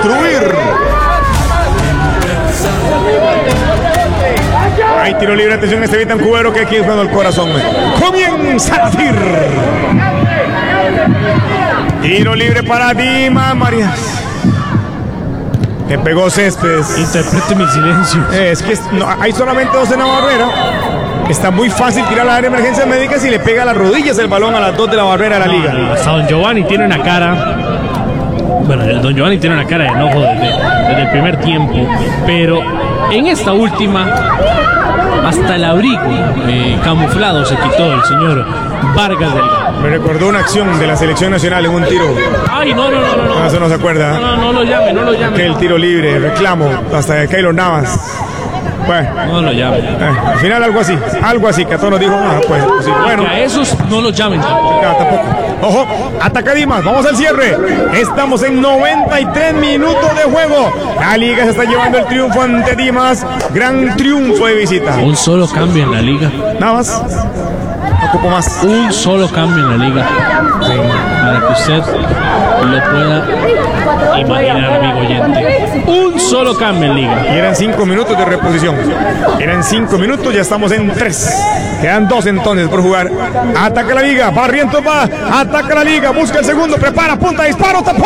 destruir. Hay tiro libre, atención, Estevitan Cubero, que aquí es cuando el corazón comienza a latir. Tiro libre para Dimas Marías. Le pegó Céspedes. Interprete mi silencio. Es que no, hay solamente dos en la barrera. Está muy fácil tirar la área de emergencias médicas y le pega a las rodillas el balón a las dos de la barrera de la liga. Hasta Don Giovanni tiene una cara. Bueno, el Don Giovanni tiene una cara de enojo desde el primer tiempo. Pero en esta última, hasta el abrigo camuflado se quitó el señor Vargas Delgado. Me recordó una acción de la selección nacional en un tiro. Ay, no. No, eso no se acuerda. No lo llame. Que el tiro libre, reclamo, hasta de Keylor Navas. Bueno, no lo llamen. Al final algo así, que a todos nos dijo, pues sí, bueno. A esos no los llamen tampoco. Tampoco. Ojo, ataca Dimas, vamos al cierre. Estamos en 93 minutos de juego. La liga se está llevando el triunfo ante Dimas. Gran triunfo de visita. Un solo cambio en la liga. Nada más. Un poco más. Un solo cambio en la liga. Sí. Para que usted lo pueda imaginar, amigo oyente. Un solo cambio en liga. Y eran 5 minutos de reposición. Eran 5 minutos, ya estamos en 3. Quedan 2 entonces por jugar. Ataca la liga, Barrientos va. Ataca la liga, busca el segundo, prepara, punta, disparo, tapó.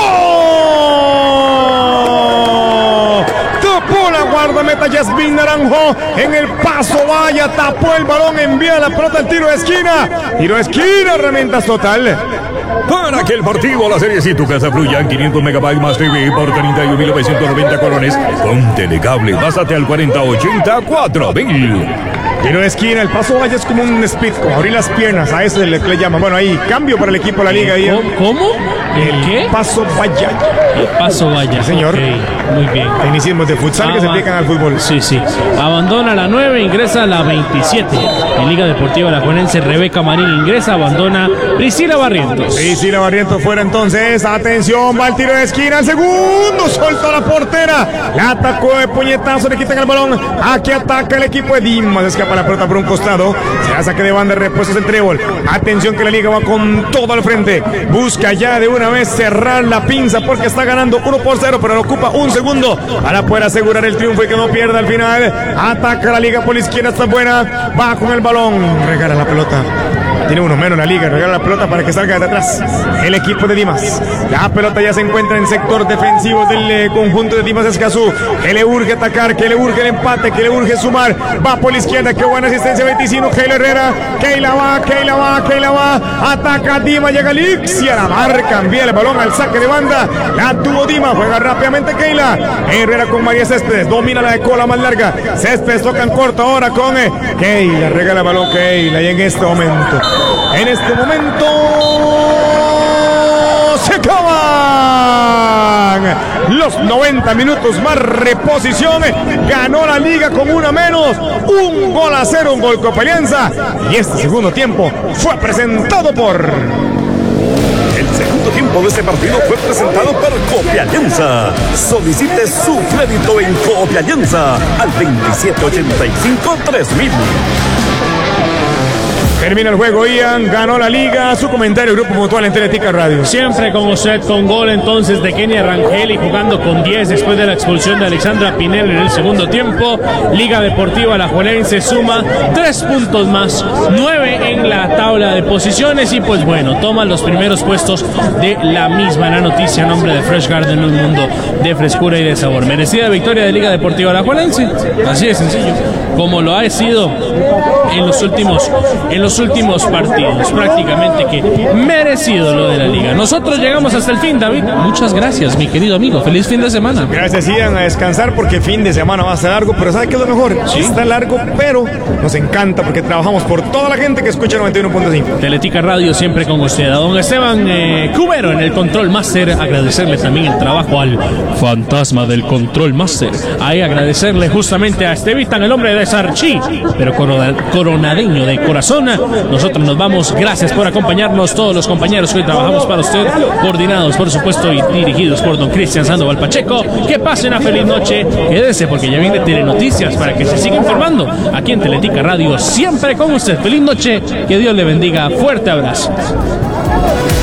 Tapó la guardameta Yasmín Naranjo en el paso, vaya, tapó el balón, envía la pelota al tiro de esquina. Tiro de esquina, herramientas total. Para que el partido, la serie, si tu casa fluya en 500 megabytes más TV por 31.990 colones. Con Telecable, pásate al 4080-4000. Tiro de esquina, el paso vaya es como un speed, como abrir las piernas, a eso le llaman. Bueno, ahí cambio para el equipo de la liga. ¿Cómo? ¿El qué? Paso vaya. El paso vaya. Sí, señor. Okay, muy bien. Tecnicismos de futsal que se aplican al fútbol. Sí. Abandona la 9, ingresa la 27. En Liga Deportiva Alajuelense, Rebeca Marín ingresa, abandona Priscila Barrientos. Priscila Barrientos fuera entonces. Atención, va el tiro de esquina, el segundo, soltó la portera. La atacó de puñetazo, le quitan el balón. Aquí ataca el equipo de Dimas. Escapa la pelota por un costado. Se da saque de banda, repuestos el trébol. Atención que la liga va con todo al frente. Busca ya de una vez cerrar la pinza porque está ganando 1-0, pero le ocupa un segundo para poder asegurar el triunfo y que no pierda al final. Ataca la liga por la izquierda, está buena. Va con el balón, regala la pelota. Tiene uno menos la liga, regala la pelota para que salga de atrás el equipo de Dimas. La pelota ya se encuentra en sector defensivo del conjunto de Dimas Escazú, que le urge atacar, que le urge el empate, que le urge sumar. Va por la izquierda, qué buena asistencia Beticino, Keila Herrera, Keila va, ataca Dimas, llega Lixia, la marca, envía el balón al saque de banda, la tuvo Dimas, juega rápidamente Keila, Herrera con María Céspedes, domina la de cola más larga, Céspedes toca en corto ahora con Keila, regala el balón Keila, y en este momento se acaban los 90 minutos más reposición. Ganó la liga con una menos, 1-0, un gol Copa Alianza. Y este segundo tiempo fue presentado por... El segundo tiempo de este partido fue presentado por Copialianza. Solicite su crédito en Copialianza al 2785-3000. Termina el juego, Ian, ganó la liga. Su comentario, Grupo Mutual en Teletica Radio. Siempre con usted, con gol entonces de Kenia Rangel y jugando con 10 después de la expulsión de Alexandra Pinel en el segundo tiempo. Liga Deportiva Alajuelense suma 3 puntos más, 9 en la tabla de posiciones y pues bueno, toma los primeros puestos de la misma. La noticia a nombre de Fresh Garden, un mundo de frescura y de sabor. Merecida victoria de Liga Deportiva Alajuelense, así de sencillo, como lo ha sido en los últimos partidos, prácticamente que merecido lo de la liga. Nosotros llegamos hasta el fin, David. Muchas gracias, mi querido amigo. Feliz fin de semana. Gracias, Ian, a descansar porque fin de semana va a ser largo, pero ¿sabe qué es lo mejor? Sí, está largo, pero nos encanta porque trabajamos por toda la gente que escucha 91.5. Teletica Radio siempre con usted. A don Esteban Cubero en el Control Master, agradecerle también el trabajo al fantasma del Control Master. Ahí agradecerle justamente a Estevitan, el hombre de Sarchi, pero coronadeño de corazón. Nosotros nos vamos, gracias por acompañarnos, todos los compañeros que hoy trabajamos para usted, coordinados por supuesto y dirigidos por don Cristian Sandoval Pacheco. Que pasen una feliz noche, quédese porque ya viene Telenoticias para que se siga informando aquí en Teletica Radio, siempre con usted. Feliz noche, que Dios le bendiga, fuerte abrazo.